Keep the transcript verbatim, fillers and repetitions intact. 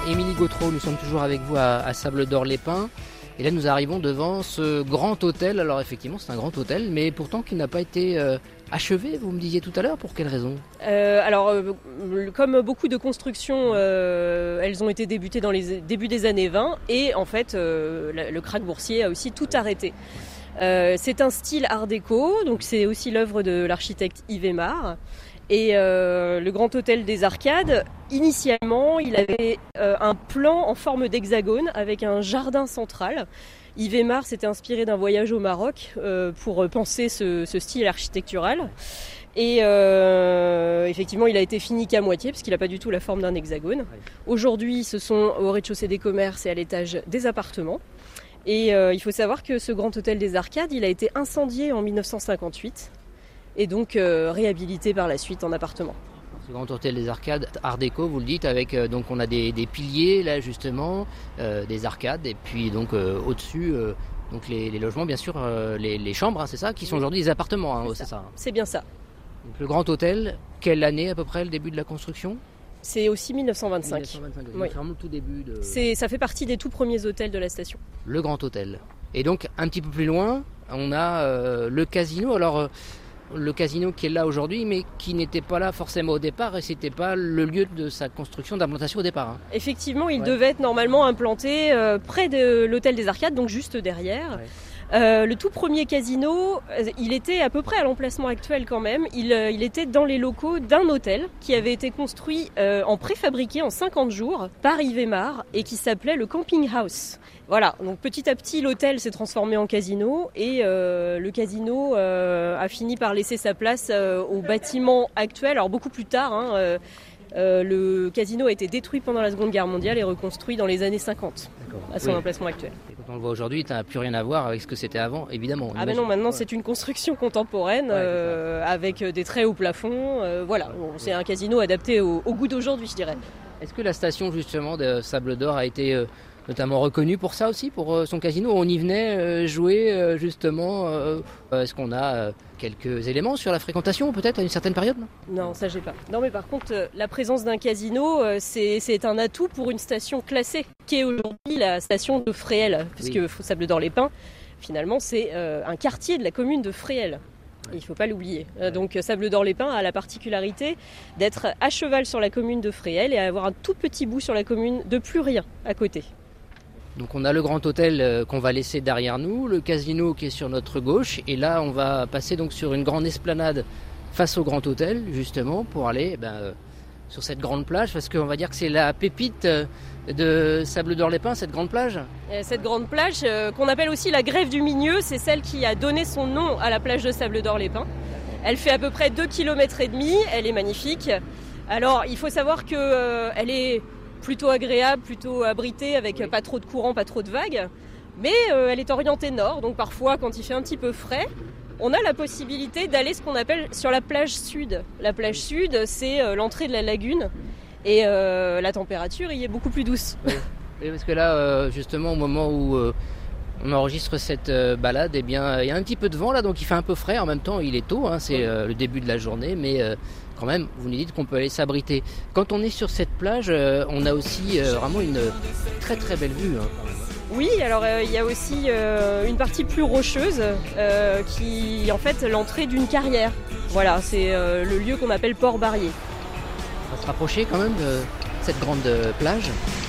Émilie Gautreau, nous sommes toujours avec vous à, à Sables-d'Or-les-Pins. Et là, nous arrivons devant ce grand hôtel. Alors effectivement, c'est un grand hôtel, mais pourtant qui n'a pas été euh, achevé, vous me disiez tout à l'heure. Pour quelle raison ? euh, Alors, euh, comme beaucoup de constructions, euh, elles ont été débutées dans les débuts des années vingt. Et en fait, euh, le, le krach boursier a aussi tout arrêté. Euh, c'est un style art déco, donc c'est aussi l'œuvre de l'architecte Yves Aymar. Et euh, le Grand Hôtel des Arcades, initialement, il avait euh, un plan en forme d'hexagone avec un jardin central. Yves Aymar s'était inspiré d'un voyage au Maroc euh, pour penser ce, ce style architectural. Et euh, effectivement, il a été fini qu'à moitié parce qu'il n'a pas du tout la forme d'un hexagone. Aujourd'hui, ce sont au rez-de-chaussée des commerces et à l'étage des appartements. Et euh, il faut savoir que ce Grand Hôtel des Arcades, il a été incendié en dix-neuf cent cinquante-huit. Et donc euh, réhabilité par la suite en appartement. Ce Grand Hôtel des Arcades, art déco, vous le dites, avec euh, donc on a des, des piliers là justement, euh, des arcades, et puis donc euh, au-dessus, euh, donc les, les logements, bien sûr, euh, les, les chambres, hein, c'est ça, qui sont aujourd'hui des appartements, hein, c'est, c'est ça. ça. C'est bien ça. Donc, le Grand Hôtel, quelle année à peu près le début de la construction ? C'est aussi dix-neuf cent vingt-cinq. dix-neuf cent vingt-cinq, oui. C'est vraiment le tout début de... C'est, ça fait partie des tout premiers hôtels de la station. Le Grand Hôtel. Et donc un petit peu plus loin, on a euh, le casino. Alors euh, le casino qui est là aujourd'hui, mais qui n'était pas là forcément au départ, et c'était pas le lieu de sa construction, d'implantation au départ. Hein. Effectivement, il ouais. devait être normalement implanté euh, près de l'hôtel des Arcades, donc juste derrière. Ouais. Euh, le tout premier casino, il était à peu près à l'emplacement actuel quand même. Il, euh, il était dans les locaux d'un hôtel qui avait été construit euh, en préfabriqué en cinquante jours par Yves Aymar et qui s'appelait le Camping House. Voilà, donc petit à petit l'hôtel s'est transformé en casino et euh, le casino euh, a fini par laisser sa place euh, au bâtiment actuel, alors beaucoup plus tard. Hein, euh, euh, le casino a été détruit pendant la Seconde Guerre mondiale et reconstruit dans les années cinquante D'accord. à son oui. emplacement actuel. Et quand on le voit aujourd'hui, ça n'a plus rien à voir avec ce que c'était avant, évidemment. Ah ben non, maintenant ouais. c'est une construction contemporaine ouais, euh, avec des très hauts plafonds. Euh, voilà, bon, c'est un casino adapté au, au goût d'aujourd'hui, je dirais. Est-ce que la station justement de Sables-d'Or a été... Euh, notamment reconnu pour ça aussi, pour euh, son casino. On y venait euh, jouer euh, justement. Euh, est-ce qu'on a euh, quelques éléments sur la fréquentation peut-être à une certaine période ? Non, non ça j'ai pas. Non mais par contre, euh, la présence d'un casino, euh, c'est, c'est un atout pour une station classée, qui est aujourd'hui la station de Fréhel, puisque oui. Sables-d'Or-les-Pins, finalement c'est euh, un quartier de la commune de Fréhel. Il ne faut pas l'oublier. Ouais. Donc Sables-d'Or-les-Pins a la particularité d'être à cheval sur la commune de Fréhel et avoir un tout petit bout sur la commune de Plurien à côté. Donc on a le grand hôtel euh, qu'on va laisser derrière nous, le casino qui est sur notre gauche, et là on va passer donc sur une grande esplanade face au grand hôtel, justement, pour aller eh ben, euh, sur cette grande plage, parce qu'on va dire que c'est la pépite euh, de Sables-d'Or-les-Pins, cette grande plage. Et cette grande plage, euh, qu'on appelle aussi la Grève du Migneux, c'est celle qui a donné son nom à la plage de Sables-d'Or-les-Pins. Elle fait à peu près deux kilomètres et demi, elle est magnifique. Alors il faut savoir qu'elle euh, est... plutôt agréable, plutôt abritée, avec oui. pas trop de courant, pas trop de vagues. Mais euh, elle est orientée nord, donc parfois, quand il fait un petit peu frais, on a la possibilité d'aller ce qu'on appelle sur la plage sud. La plage sud, c'est euh, l'entrée de la lagune, et euh, la température y est beaucoup plus douce. Oui, oui parce que là, euh, justement, au moment où euh, on enregistre cette euh, balade, eh bien, il y a un petit peu de vent, là, donc il fait un peu frais. En même temps, il est tôt, hein, c'est euh, le début de la journée, mais... Euh, quand même, vous nous dites qu'on peut aller s'abriter. Quand on est sur cette plage, euh, on a aussi euh, vraiment une très très belle vue. Hein. Oui, alors il euh, y a aussi euh, une partie plus rocheuse euh, qui en fait l'entrée d'une carrière. Voilà, c'est euh, le lieu qu'on appelle Port Barrier. On va se rapprocher quand même de cette grande plage.